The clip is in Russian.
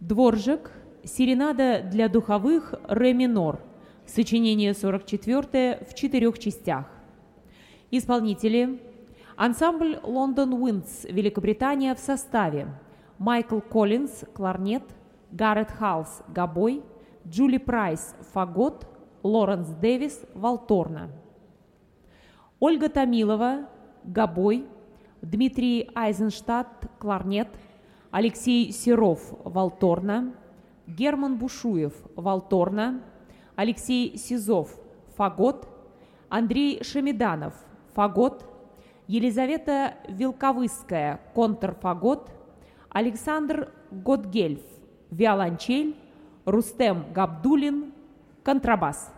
Дворжак, серенада для духовых, ре минор, сочинение 44 в 4 частях. Исполнители: ансамбль London Winds, Великобритания в составе: Майкл Коллинз, кларнет, Гаррет Халс, гобой, Джули Прайс, фагот, Лоренс Дэвис, валторна. Ольга Томилова, гобой, Дмитрий Айзенштадт, кларнет, Алексей Серов, валторна, Герман Бушуев, валторна, Алексей Сизов, фагот, Андрей Шамиданов, фагот, Елизавета Вилковыская, контрфагот, Александр Готгельф, виолончель, Рустем Габдулин, контрабас.